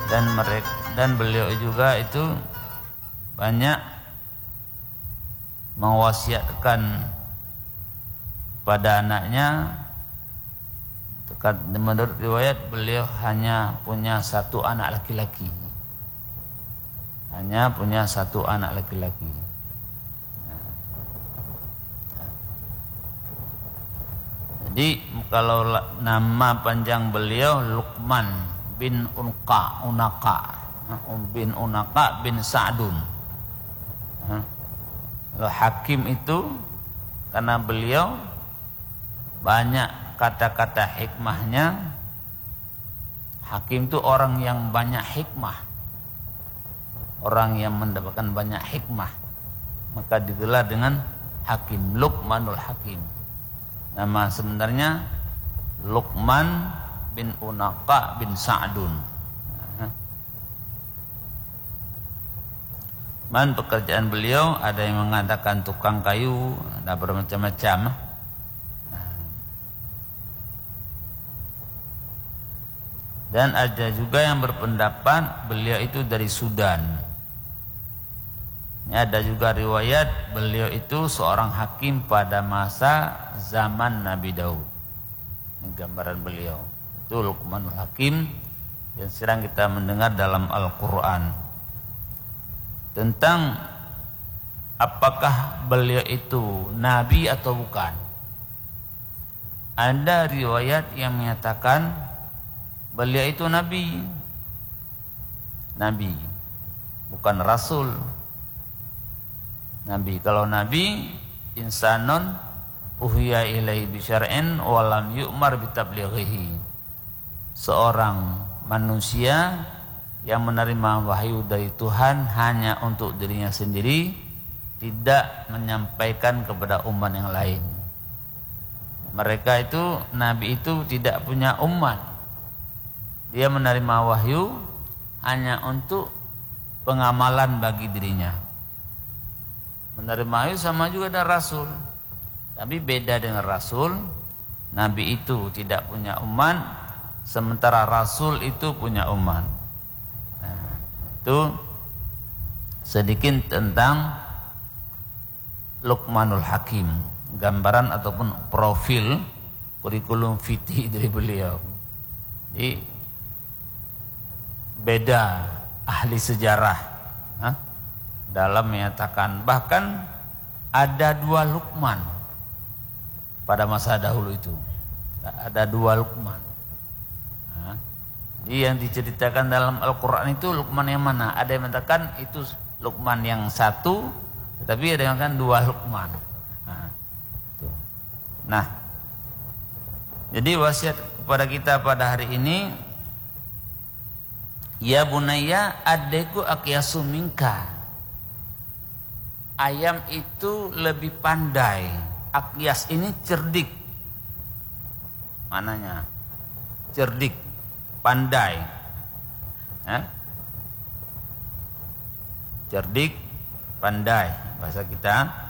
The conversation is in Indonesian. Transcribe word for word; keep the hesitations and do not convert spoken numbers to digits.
dan mereka dan beliau juga itu banyak mewasiatkan pada anaknya. Menurut riwayat beliau hanya punya satu anak laki-laki, hanya punya satu anak laki-laki. Jadi kalau nama panjang beliau Luqman bin Unqa Unaka bin Unaka bin Sa'dun. Kalau Hakim itu karena beliau banyak kata-kata hikmahnya. Hakim itu orang yang banyak hikmah, orang yang mendapatkan banyak hikmah, maka digelar dengan Hakim, Luqmanul Hakim. Nama sebenarnya Luqman bin Unaka bin Sa'dun. Man pekerjaan beliau ada yang mengatakan tukang kayu, ada bermacam-macam. Dan ada juga yang berpendapat beliau itu dari Sudan. Ini ada juga riwayat beliau itu seorang hakim pada masa zaman Nabi Daud. Ini gambaran beliau. Itu Luqmanul Hakim yang sedang kita mendengar dalam Al-Quran. Tentang apakah beliau itu nabi atau bukan. Ada riwayat yang menyatakan beliau itu nabi, nabi, bukan rasul. Nabi, kalau nabi insanun uhiya ilaihi bisyar'in wa lam yu'mar bitablighihi. Seorang manusia yang menerima wahyu dari Tuhan hanya untuk dirinya sendiri, tidak menyampaikan kepada umat yang lain. Mereka itu, nabi itu tidak punya umat. Dia menerima wahyu hanya untuk pengamalan bagi dirinya. Menerima wahyu sama juga dengan rasul, tapi beda dengan rasul. Nabi itu tidak punya umat, sementara rasul itu punya umat. Nah, itu sedikit tentang Luqmanul Hakim, gambaran ataupun profil kurikulum fikih dari beliau. Jadi beda ahli sejarah ha? dalam menyatakan bahkan ada dua Luqman pada masa dahulu itu. Ada dua Luqman. Ha? Jadi yang diceritakan dalam Al-Quran itu Luqman yang mana? Ada yang mengatakan itu Luqman yang satu, tetapi ada yang mengatakan dua Luqman. Nah, itu. Nah, jadi wasiat kepada kita pada hari ini, ya bunayya adekku akyasu minka. Ayam itu lebih pandai. Akyas ini cerdik. Mananya? Cerdik, pandai. Eh? Cerdik, pandai bahasa kita.